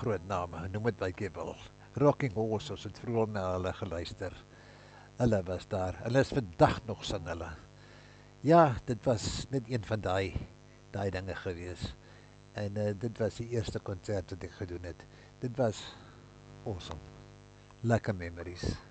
groot name, noem dit wat jy wil. Rocking Horse, ons het vroeër na hulle geluister. Hulle was daar. Hulle is vandag nog sing hulle. Ja, dit was net een van daai dinge gewees. En dit was die eerste konsert wat ek gedoen het. Dit was awesome. Lekker memories.